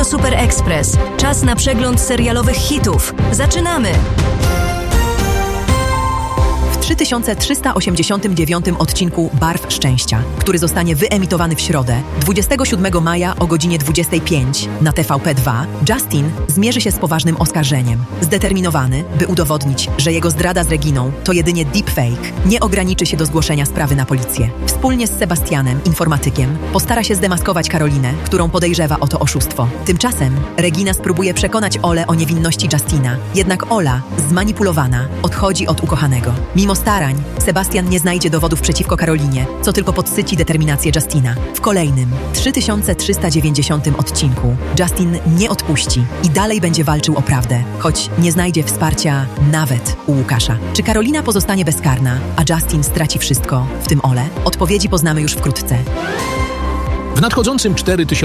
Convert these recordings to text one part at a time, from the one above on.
Radio Super Express. Czas na przegląd serialowych hitów. Zaczynamy! W 3389 odcinku Barw Szczęścia, który zostanie wyemitowany w środę, 27 maja o godzinie 25 na TVP2, Justin zmierzy się z poważnym oskarżeniem. Zdeterminowany, by udowodnić, że jego zdrada z Reginą to jedynie deepfake, nie ograniczy się do zgłoszenia sprawy na policję. Wspólnie z Sebastianem, informatykiem, postara się zdemaskować Karolinę, którą podejrzewa o to oszustwo. Tymczasem Regina spróbuje przekonać Olę o niewinności Justina, jednak Ola, zmanipulowana, odchodzi od ukochanego. Mimo starań, Sebastian nie znajdzie dowodów przeciwko Karolinie, co tylko podsyci determinację Justina. W kolejnym, 3390 odcinku, Justin nie odpuści i dalej będzie walczył o prawdę, choć nie znajdzie wsparcia nawet u Łukasza. Czy Karolina pozostanie bezkarna, a Justin straci wszystko, w tym Olę? Odpowiedzi poznamy już wkrótce. W nadchodzącym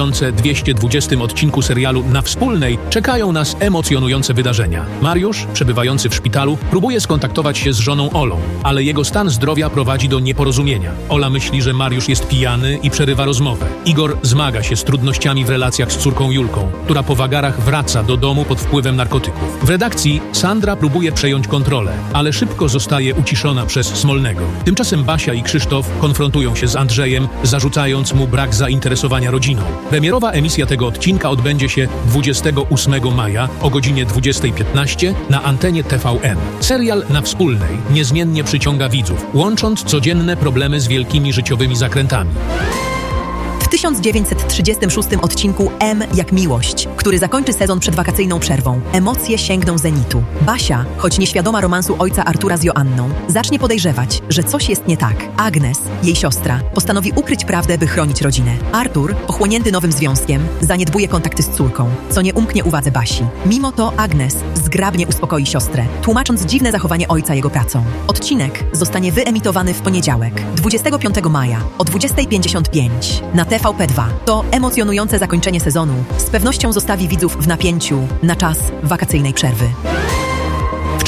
4220 odcinku serialu Na Wspólnej czekają nas emocjonujące wydarzenia. Mariusz, przebywający w szpitalu, próbuje skontaktować się z żoną Olą, ale jego stan zdrowia prowadzi do nieporozumienia. Ola myśli, że Mariusz jest pijany i przerywa rozmowę. Igor zmaga się z trudnościami w relacjach z córką Julką, która po wagarach wraca do domu pod wpływem narkotyków. W redakcji Sandra próbuje przejąć kontrolę, ale szybko zostaje uciszona przez Smolnego. Tymczasem Basia i Krzysztof konfrontują się z Andrzejem, zarzucając mu brak zainteresowania rodziną. Premierowa emisja tego odcinka odbędzie się 28 maja o godzinie 20:15 na antenie TVN. Serial Na Wspólnej niezmiennie przyciąga widzów, łącząc codzienne problemy z wielkimi życiowymi zakrętami. W 1936 odcinku M jak miłość, który zakończy sezon przed wakacyjną przerwą, emocje sięgną zenitu. Basia, choć nieświadoma romansu ojca Artura z Joanną, zacznie podejrzewać, że coś jest nie tak. Agnes, jej siostra, postanowi ukryć prawdę, by chronić rodzinę. Artur, pochłonięty nowym związkiem, zaniedbuje kontakty z córką, co nie umknie uwadze Basi. Mimo to Agnes zgrabnie uspokoi siostrę, tłumacząc dziwne zachowanie ojca jego pracą. Odcinek zostanie wyemitowany w poniedziałek, 25 maja o 20:55 na TVP2. To emocjonujące zakończenie sezonu z pewnością zostawi widzów w napięciu na czas wakacyjnej przerwy. W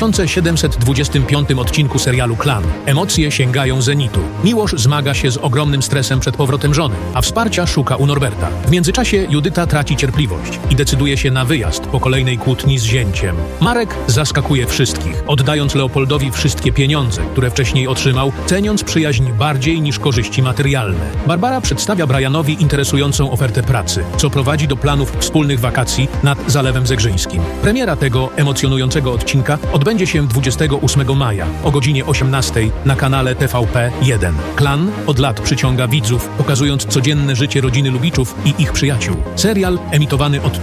4725 odcinku serialu Klan emocje sięgają zenitu. Miłosz zmaga się z ogromnym stresem przed powrotem żony, a wsparcia szuka u Norberta. W międzyczasie Judyta traci cierpliwość i decyduje się na wyjazd po kolejnej kłótni z zięciem. Marek zaskakuje wszystkich, oddając Leopoldowi wszystkie pieniądze, które wcześniej otrzymał, ceniąc przyjaźń bardziej niż korzyści materialne. Barbara przedstawia Brianowi interesującą ofertę pracy, co prowadzi do planów wspólnych wakacji nad Zalewem Zegrzyńskim. Premiera tego emocjonującego odcinka odbędzie się 28 maja o godzinie 18 na kanale TVP1. Klan od lat przyciąga widzów, pokazując codzienne życie rodziny Lubiczów i ich przyjaciół. Serial, emitowany od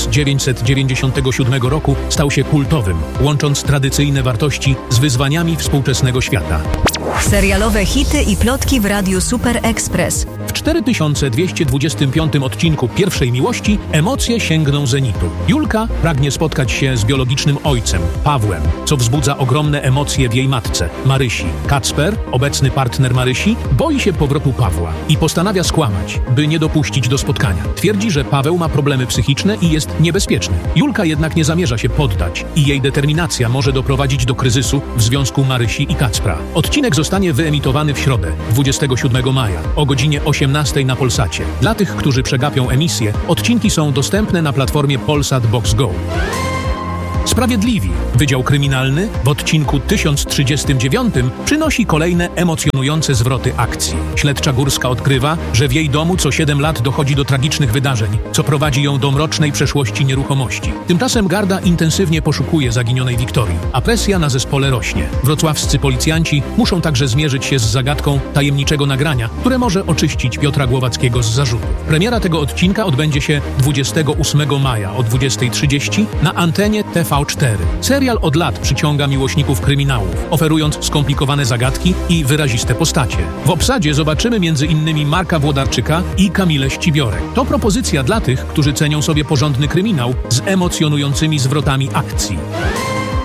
1997 roku, stał się kultowym, łącząc tradycyjne wartości z wyzwaniami współczesnego świata. Serialowe hity i plotki w Radiu Super Express. W 4225 odcinku Pierwszej Miłości emocje sięgną zenitu. Julka pragnie spotkać się z biologicznym ojcem, Pawłem, co wzbudza ogromne emocje w jej matce, Marysi. Kacper, obecny partner Marysi, boi się powrotu Pawła i postanawia skłamać, by nie dopuścić do spotkania. Twierdzi, że Paweł ma problemy psychiczne i jest niebezpieczny. Julka jednak nie zamierza się poddać i jej determinacja może doprowadzić do kryzysu w związku Marysi i Kacpra. Odcinek zostanie wyemitowany w środę, 27 maja, o godzinie 18 na Polsacie. Dla tych, którzy przegapią emisję, odcinki są dostępne na platformie Polsat Box Go. Sprawiedliwi, Wydział Kryminalny w odcinku 1039 przynosi kolejne emocjonujące zwroty akcji. Śledcza Górska odkrywa, że w jej domu co 7 lat dochodzi do tragicznych wydarzeń, co prowadzi ją do mrocznej przeszłości nieruchomości. Tymczasem Garda intensywnie poszukuje zaginionej Wiktorii, a presja na zespole rośnie. Wrocławscy policjanci muszą także zmierzyć się z zagadką tajemniczego nagrania, które może oczyścić Piotra Głowackiego z zarzutów. Premiera tego odcinka odbędzie się 28 maja o 20:30 na antenie TV4. Serial od lat przyciąga miłośników kryminałów, oferując skomplikowane zagadki i wyraziste postacie. W obsadzie zobaczymy m.in. Marka Włodarczyka i Kamilę Ścibiorek. To propozycja dla tych, którzy cenią sobie porządny kryminał z emocjonującymi zwrotami akcji.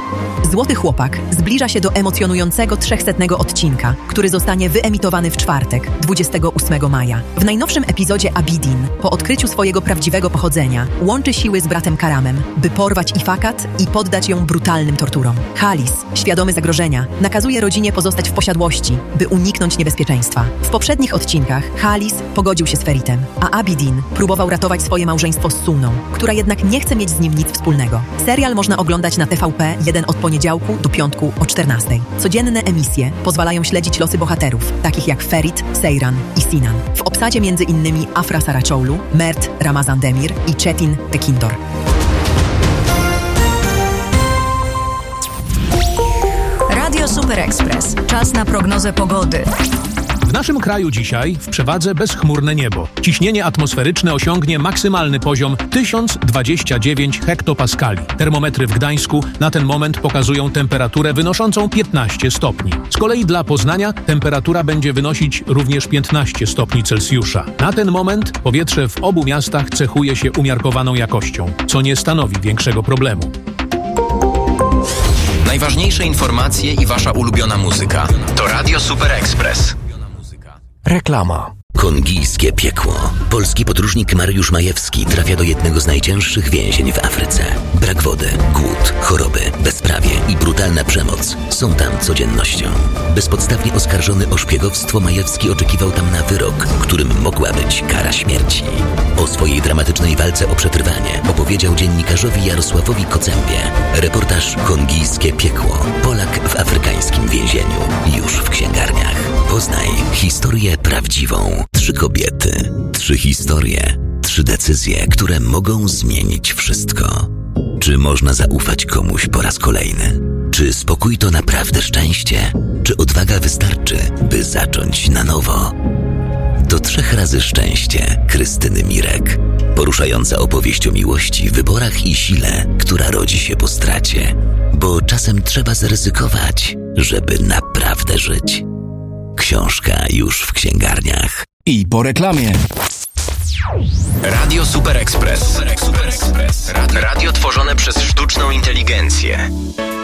Złoty Chłopak zbliża się do emocjonującego 300. odcinka, który zostanie wyemitowany w czwartek, 28 maja. W najnowszym epizodzie Abidin, po odkryciu swojego prawdziwego pochodzenia, łączy siły z bratem Karamem, by porwać Ifakat i poddać ją brutalnym torturom. Khalis, świadomy zagrożenia, nakazuje rodzinie pozostać w posiadłości, by uniknąć niebezpieczeństwa. W poprzednich odcinkach Khalis pogodził się z Feritem, a Abidin próbował ratować swoje małżeństwo z Sunną, która jednak nie chce mieć z nim nic wspólnego. Serial można oglądać na TVP 1 od poniedziałku do piątku o 14:00. Codzienne emisje pozwalają śledzić losy bohaterów, takich jak Ferit, Seyran i Sinan. W obsadzie m.in. Afra Saraçoğlu, Mert Ramazan Demir i Çetin Tekintor. Radio Super Express. Czas na prognozę pogody. W naszym kraju dzisiaj w przewadze bezchmurne niebo. Ciśnienie atmosferyczne osiągnie maksymalny poziom 1029 hektopaskali. Termometry w Gdańsku na ten moment pokazują temperaturę wynoszącą 15 stopni. Z kolei dla Poznania temperatura będzie wynosić również 15 stopni Celsjusza. Na ten moment powietrze w obu miastach cechuje się umiarkowaną jakością, co nie stanowi większego problemu. Najważniejsze informacje i wasza ulubiona muzyka to Radio Super Express. Reklama. Kongijskie piekło. Polski podróżnik Mariusz Majewski trafia do jednego z najcięższych więzień w Afryce. Brak wody, głód, choroby, bezprawie i brutalna przemoc są tam codziennością. Bezpodstawnie oskarżony o szpiegowstwo, Majewski oczekiwał tam na wyrok, którym mogła być kara śmierci. O swojej dramatycznej walce o przetrwanie opowiedział dziennikarzowi Jarosławowi Kocębie. Reportaż Kongijskie piekło. Polak w afrykańskim więzieniu. Już w księgarniach. Poznaj historię prawdziwą. 3 kobiety, 3 historie, 3 decyzje, które mogą zmienić wszystko. Czy można zaufać komuś po raz kolejny? Czy spokój to naprawdę szczęście? Czy odwaga wystarczy, by zacząć na nowo? To 3 razy szczęście Krystyny Mirek. Poruszająca opowieść o miłości, wyborach i sile, która rodzi się po stracie. Bo czasem trzeba zaryzykować, żeby naprawdę żyć. Książka już w księgarniach. I po reklamie. Radio Super Express. Radio tworzone przez sztuczną inteligencję.